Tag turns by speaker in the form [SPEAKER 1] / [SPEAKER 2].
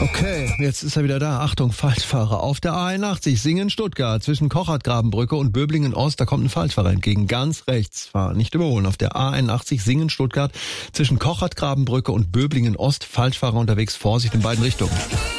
[SPEAKER 1] Okay, jetzt ist er wieder da. Achtung, Falschfahrer. Auf der A81 Singen-Stuttgart zwischen Kochertgrabenbrücke und Böblingen-Ost, da kommt ein Falschfahrer entgegen. Ganz rechts fahren, nicht überholen. Auf der A81 Singen-Stuttgart zwischen Kochertgrabenbrücke und Böblingen-Ost, Falschfahrer unterwegs. Vorsicht in beiden Richtungen.